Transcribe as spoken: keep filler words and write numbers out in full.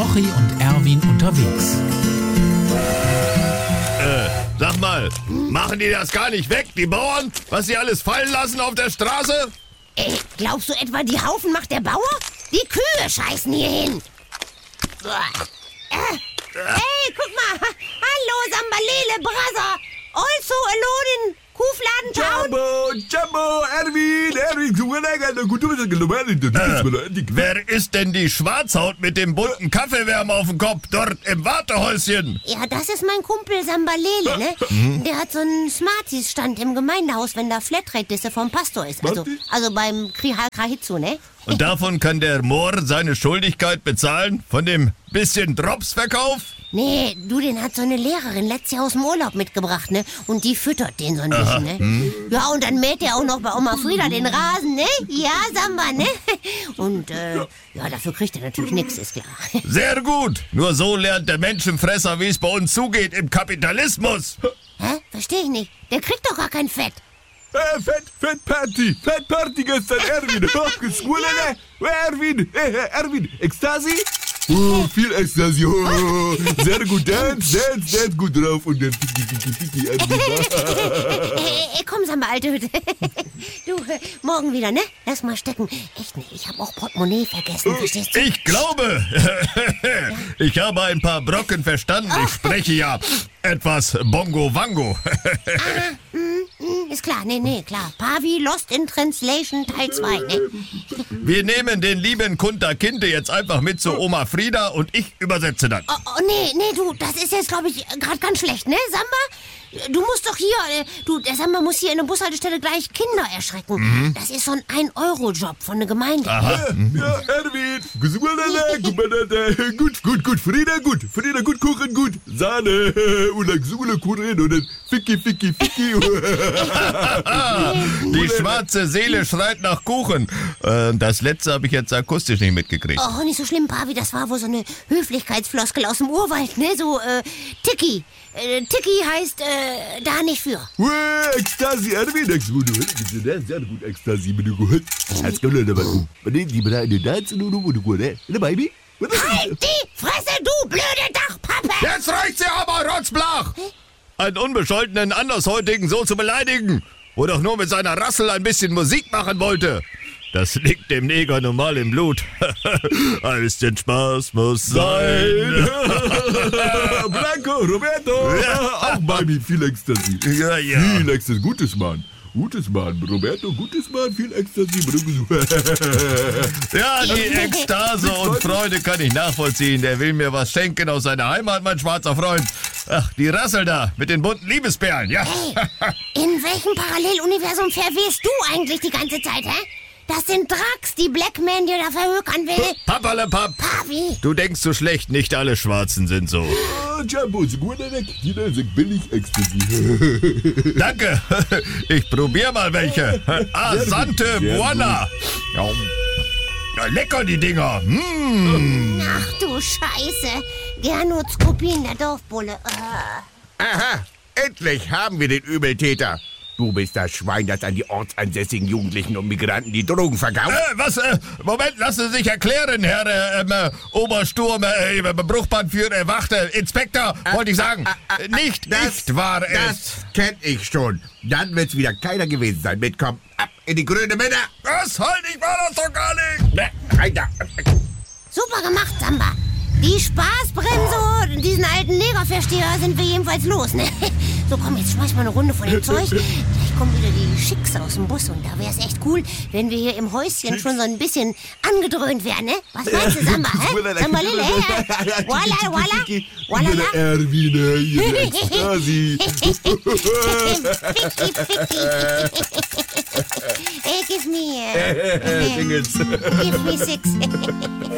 Rochi und Erwin unterwegs. Äh, sag mal, machen die das gar nicht weg, die Bauern? Was sie alles fallen lassen auf der Straße? Äh, glaubst du etwa, die Haufen macht der Bauer? Die Kühe scheißen hier hin. Äh, hey, guck mal. Hallo, Sambalele, Brother. Also alone in Kuhfladen Town. Jumbo, Jumbo, Erwin, Erwin. Äh, wer ist denn die Schwarzhaut mit dem bunten Kaffeewärmer auf dem Kopf dort im Wartehäuschen? Ja, das ist mein Kumpel Sambalele, ne? Mhm. Der hat so einen Smarties-Stand im Gemeindehaus, wenn da Flatrate-Disse vom Pastor ist. Also, also beim Krihal Krahitzu, ne? Und davon kann der Mohr seine Schuldigkeit bezahlen? Von dem bisschen Dropsverkauf? Nee, du, den hat so eine Lehrerin letztes Jahr aus dem Urlaub mitgebracht, ne? Und die füttert den so ein bisschen, ne? Hm. Ja, und dann mäht er auch noch bei Oma Frieda den Rasen, ne? Ja, Samba, ne? Und, äh, ja, dafür kriegt er natürlich nichts, ist klar. Sehr gut. Nur so lernt der Menschenfresser, wie es bei uns zugeht im Kapitalismus. Hä? Versteh ich nicht. Der kriegt doch gar kein Fett. Äh, Fett, Fett Party, Fett Party gestern, Erwin. Schwule, ne? Erwin, äh, Erwin, Ekstasi? Oh, viel Ekstasi. Oh, sehr gut, dance, dance, dance, gut drauf. Und dann Fiki, Fiki, Fiki, Erwin. Äh, komm, Samba, alte Hütte. Du, äh, morgen wieder, ne? Lass mal stecken. Echt nicht, ich hab auch Portemonnaie vergessen, verstehst du? Ich glaube, ich habe ein paar Brocken verstanden. Ich spreche ja etwas Bongo-Wango. Ah, mm, mm, ist klar, nee, nee, klar. Pavi Lost in Translation Teil zwei, ne? Wir nehmen den lieben Kunter Kinte jetzt einfach mit zu Oma Frieda und ich übersetze dann. Oh, oh nee, nee, du, das ist jetzt, glaube ich, gerade ganz schlecht, ne, Samba? Du musst doch hier, äh, du, der Samba muss hier in der Bushaltestelle gleich Kinder erschrecken. Mhm. Das ist so ein ein-Euro-Job von der Gemeinde. Aha. Ja, Erwin, gut, gut, gut, Frieda, gut, Frieda, gut, Kuchen, gut, Sahne, und Xule, Kuchen, und dann Ficky, Ficky, Ficky. Die schwarze Seele schreit nach Kuchen. Äh, das letzte habe ich jetzt akustisch nicht mitgekriegt. Oh, nicht so schlimm, Pavi, das war wohl so eine Höflichkeitsfloskel aus dem Urwald, ne, so, äh, Tiki. Äh, Tiki heißt, äh, da nicht für. Ué, Ekstasi, Erwin, Ekstasi, sehr gut, Ekstasi, bin du gut. Als Göller dabei. Die bereiten das und du, du gut, ne? Baby? Halt die Fresse, du blöde Dachpappe! Jetzt reicht sie aber, Rotzblach! Einen Unbescholtenen Andersheutigen so zu beleidigen, wo doch nur mit seiner Rassel ein bisschen Musik machen wollte. Das liegt dem Neger normal im Blut. Ein bisschen Spaß muss sein. Blanco, Roberto, auch bei mir viel Ekstasi. Ja, ja. Viel Ekstasi, gutes Mann. Gutes Mann, Roberto, gutes Mann, viel Ekstasi. Ja, die Ekstase und Freude kann ich nachvollziehen. Der will mir was schenken aus seiner Heimat, mein schwarzer Freund. Ach, die Rassel da, mit den bunten Liebesperlen, ja. Hey, in welchem Paralleluniversum verwehst du eigentlich die ganze Zeit, hä? Das sind Drax, die Blackman dir da verhökern will. Papperlepapp. Pavi. Du denkst so schlecht, nicht alle Schwarzen sind so. Jumbo, jeder sagt billig Ekstasi. Danke, ich probier mal welche. Asante Buona. Ja, lecker die Dinger. Mm. Ach du Scheiße. Gernot Skopin, der Dorfbulle. Uh. Aha, endlich haben wir den Übeltäter. Du bist das Schwein, das an die ortsansässigen Jugendlichen und Migranten die Drogen verkauft. Äh, was? Äh, Moment, lassen Sie sich erklären, Herr äh, äh, Obersturm, äh, Bruchbandführer, Wachte, Inspektor, äh, wollte ich sagen. Äh, äh, äh, nicht das, ich war es. Das kenn ich schon. Dann wird's wieder keiner gewesen sein. Mitkommen, ab in die grüne Männer. Was? Halt, ich war das doch gar nicht. Ne, rein da. Super gemacht, Samba. Die Spaßbremse und diesen alten Negerversteher sind wir jedenfalls los, ne? So, komm, jetzt schmeiß mal eine Runde von dem Zeug. Gleich kommen wieder die Schicks aus dem Bus und da wäre es echt cool, wenn wir hier im Häuschen schon so ein bisschen angedröhnt wären, ne? Was meinst du, Samba, hä? Samba Lille, hä? Walla, walla, walla, Erwin, hier, Ekstasi. Ficky, ficky. Hey, give me, uh, Dingels. give me six.